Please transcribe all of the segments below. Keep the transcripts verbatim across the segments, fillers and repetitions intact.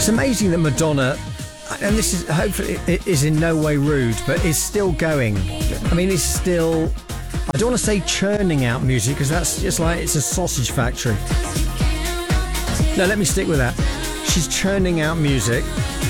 It's amazing that Madonna, and this is hopefully it is in no way rude, but is still going. I mean, it's still, I don't want to say churning out music because that's just like it's a sausage factory. No, let me stick with that. She's churning out music.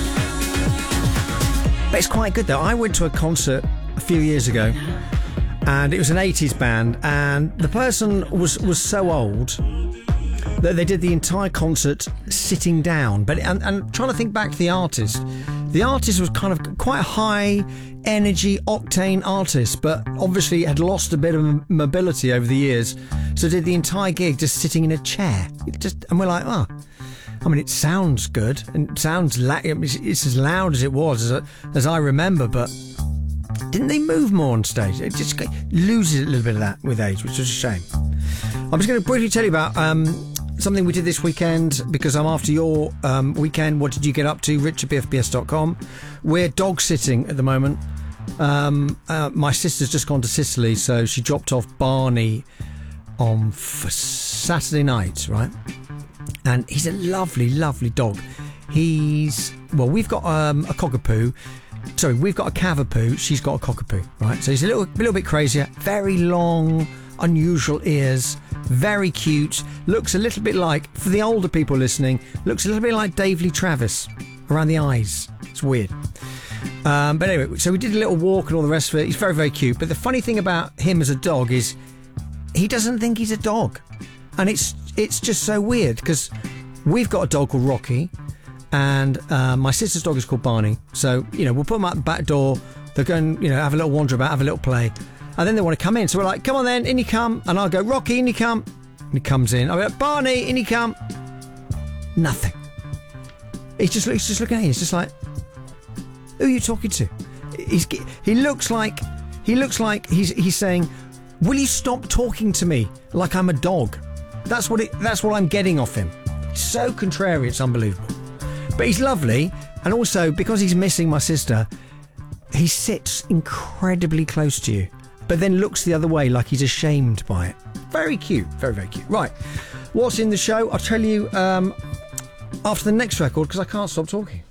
But it's quite good though. I went to a concert a few years ago and it was an eighties band, and the person was, was so old that they did the entire concert sitting down. But and, and trying to think back to the artist, the artist was kind of quite a high energy octane artist, but obviously had lost a bit of mobility over the years, so did the entire gig just sitting in a chair. It just and we're like, oh, I mean, it sounds good and it sounds la- it's, it's as loud as it was as, as I remember, but didn't they move more on stage? It just loses a little bit of that with age, which is a shame. I'm just going to briefly tell you about um, something we did this weekend, because I'm after your um, weekend. What did you get up to? Rich at b f b s dot com. We're dog sitting at the moment. Um, uh, my sister's just gone to Sicily, so she dropped off Barney on f- Saturday night, right? And he's a lovely, lovely dog. He's, well, we've got um, a cockapoo. Sorry, we've got a cavapoo. She's got a cockapoo, right? So he's a little, a little bit crazier. Very long, unusual ears. Very cute. Looks a little bit like, for the older people listening, looks a little bit like Dave Lee Travis around the eyes. It's weird. Um, but anyway, so we did a little walk and all the rest of it. He's very, very cute. But the funny thing about him as a dog is he doesn't think he's a dog. And it's it's just so weird, because we've got a dog called Rocky, and uh, my sister's dog is called Barney. So, you know, we'll put them out the back door. They'll go and, you know, have a little wander about, have a little play. And then they want to come in. So we're like, come on then, in you come. And I'll go, Rocky, in you come. And he comes in. I'll be like, Barney, in you come. Nothing. He's just, he's just looking at you. He's just like, who are you talking to? He's, he looks like, he looks like he's, he's saying, will you stop talking to me like I'm a dog? That's what it, that's what I'm getting off him. So contrary, it's unbelievable. But he's lovely. And also, because he's missing my sister, he sits incredibly close to you, but then looks the other way like he's ashamed by it. Very cute. Very, very cute. Right. What's in the show? I'll tell you um, after the next record, because I can't stop talking.